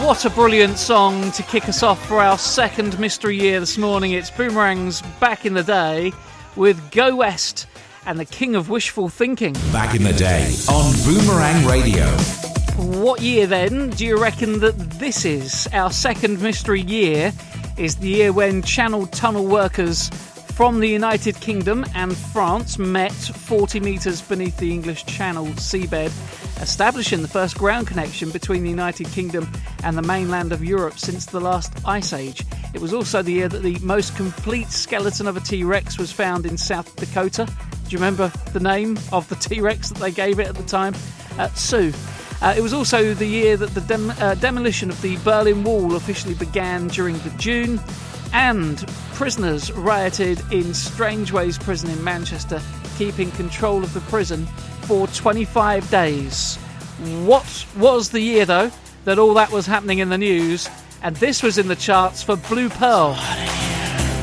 What a brilliant song to kick us off for our second mystery year this morning. It's Boomerang's Back in the Day with Go West and the King of Wishful Thinking. Back in the Day on Boomerang Radio. What year then do you reckon that this is? Our second mystery year is the year when Channel Tunnel workers from the United Kingdom and France met 40 metres beneath the English Channel seabed, establishing the first ground connection between the United Kingdom and the mainland of Europe since the last ice age. It was also the year that the most complete skeleton of a T-Rex was found in South Dakota. Do you remember the name of the T-Rex that they gave it at the time? Sue. It was also the year that the demolition of the Berlin Wall officially began during the June, and prisoners rioted in Strangeways Prison in Manchester, keeping control of the prison for 25 days. What was the year, though, that all that was happening in the news? And this was in the charts for Blue Pearl.